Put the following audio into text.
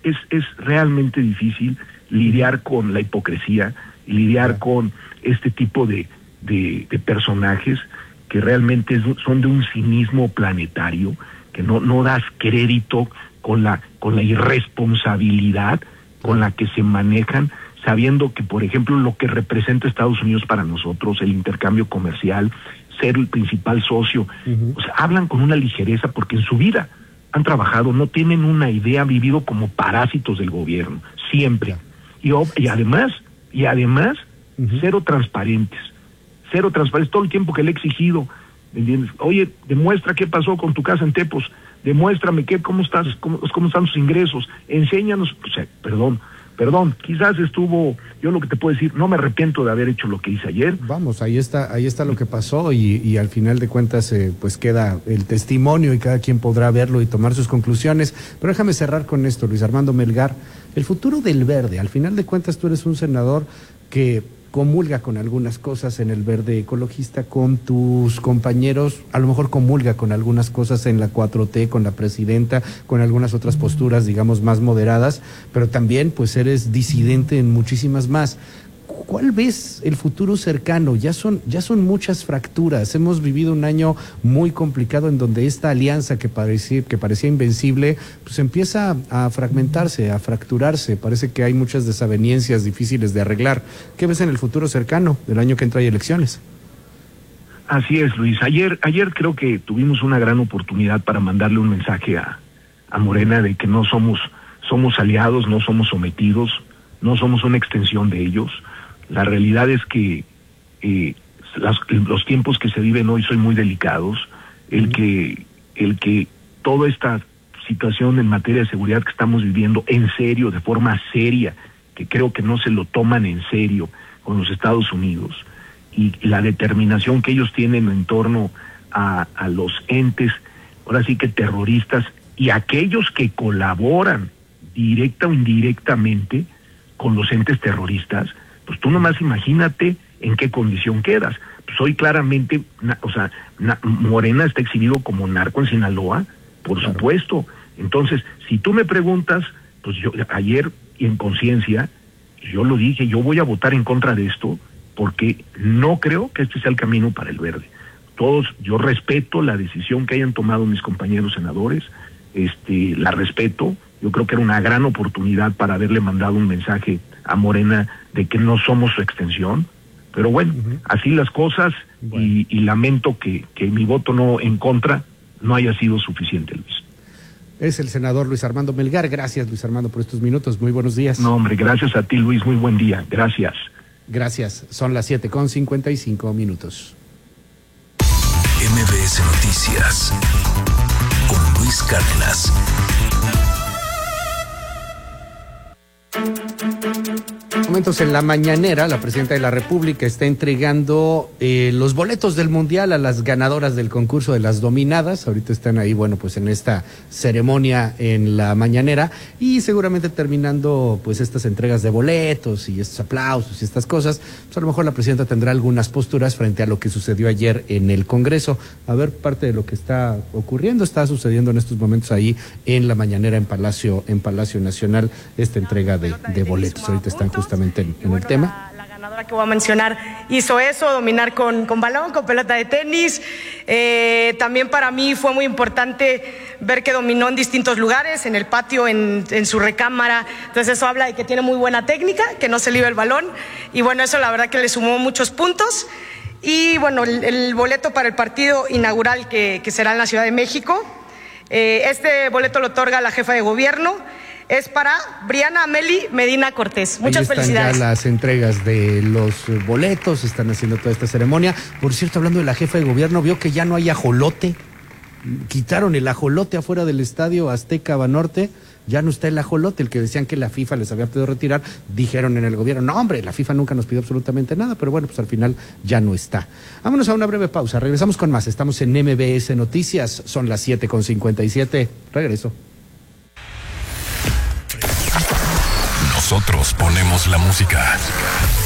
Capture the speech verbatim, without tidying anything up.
es, es realmente difícil lidiar con la hipocresía, lidiar con este tipo de, de, de personajes que realmente es, son de un cinismo planetario, que no, no das crédito con la, con la irresponsabilidad con la que se manejan, sabiendo que, por ejemplo, lo que representa Estados Unidos para nosotros, el intercambio comercial, ser el principal socio, uh-huh. o sea, hablan con una ligereza porque en su vida han trabajado, no tienen una idea, han vivido como parásitos del gobierno, siempre. Y, y además, y además, uh-huh. cero transparentes, cero transparentes, todo el tiempo que le he exigido, ¿entiendes? Oye, demuestra qué pasó con tu casa en Tepos, demuéstrame qué, cómo estás, cómo, cómo están tus ingresos, enséñanos, o sea, perdón, Perdón, quizás estuvo, yo lo que te puedo decir, no me arrepiento de haber hecho lo que hice ayer. Vamos, ahí está, ahí está lo que pasó y, y al final de cuentas eh, pues queda el testimonio y cada quien podrá verlo y tomar sus conclusiones. Pero déjame cerrar con esto, Luis Armando Melgar, el futuro del Verde. Al final de cuentas tú eres un senador que comulga con algunas cosas en el Verde Ecologista, con tus compañeros, a lo mejor comulga con algunas cosas en la cuatro T, con la presidenta, con algunas otras posturas, digamos, más moderadas, pero también, pues, eres disidente en muchísimas más. ¿Cuál ves el futuro cercano? Ya son, ya son muchas fracturas. Hemos vivido un año muy complicado en donde esta alianza que parecía, que parecía invencible, pues empieza a fragmentarse, a fracturarse. Parece que hay muchas desavenencias difíciles de arreglar. ¿Qué ves en el futuro cercano del año que entra hay elecciones? Así es, Luis. Ayer, ayer creo que tuvimos una gran oportunidad para mandarle un mensaje a, a Morena de que no somos, somos aliados, no somos sometidos, no somos una extensión de ellos. La realidad es que eh, las, los tiempos que se viven hoy son muy delicados. El que, el que toda esta situación en materia de seguridad que estamos viviendo en serio, de forma seria, que creo que no se lo toman en serio con los Estados Unidos, y la determinación que ellos tienen en torno a, a los entes, ahora sí que terroristas, y aquellos que colaboran directa o indirectamente con los entes terroristas, pues tú nomás imagínate en qué condición quedas. Pues hoy claramente, na, o sea, na, Morena está exhibido como narco en Sinaloa, por claro. supuesto. Entonces, si tú me preguntas, pues yo ayer y en conciencia, yo lo dije, yo voy a votar en contra de esto, porque no creo que este sea el camino para el Verde. Todos, yo respeto la decisión que hayan tomado mis compañeros senadores, este, la respeto. Yo creo que era una gran oportunidad para haberle mandado un mensaje a Morena de que no somos su extensión, pero bueno, uh-huh. así las cosas, bueno. y, y lamento que, que mi voto no en contra no haya sido suficiente, Luis. Es el senador Luis Armando Melgar. Gracias, Luis Armando, por estos minutos. Muy buenos días. No, hombre, gracias a ti, Luis. Muy buen día. Gracias. Gracias. Son las siete con cincuenta y cinco minutos. M B S Noticias con Luis Cárdenas. Momentos en la mañanera, la presidenta de la República está entregando eh, los boletos del Mundial a las ganadoras del concurso de las dominadas. Ahorita están ahí, bueno, pues en esta ceremonia en la mañanera y seguramente terminando pues estas entregas de boletos y estos aplausos y estas cosas, pues a lo mejor la presidenta tendrá algunas posturas frente a lo que sucedió ayer en el Congreso. A ver, parte de lo que está ocurriendo, está sucediendo en estos momentos ahí en la mañanera en Palacio, en Palacio Nacional, esta entrega de, de boletos. Ahorita están justamente En, en bueno, el tema. La, la ganadora que voy a mencionar hizo eso, dominar con, con balón, con pelota de tenis. Eh, también para mí fue muy importante ver que dominó en distintos lugares, en el patio, en, en su recámara. Entonces eso habla de que tiene muy buena técnica, que no se libra el balón. Y bueno, eso la verdad que le sumó muchos puntos. Y bueno, el, el boleto para el partido inaugural que, que será en la Ciudad de México. Eh, este boleto lo otorga la jefa de gobierno. Es para Briana Ameli Medina Cortés. Muchas Ahí están felicidades. Ya las entregas de los boletos, están haciendo toda esta ceremonia. Por cierto, hablando de la jefa de gobierno, vio que ya no hay ajolote. Quitaron el ajolote afuera del estadio Azteca Banorte. Ya no está el ajolote, el que decían que la FIFA les había pedido retirar. Dijeron en el gobierno, no hombre, la FIFA nunca nos pidió absolutamente nada, pero bueno, pues al final ya no está. Vámonos a una breve pausa, regresamos con más. Estamos en M B S Noticias, son las siete con cincuenta y siete. Regreso. Nosotros ponemos la música.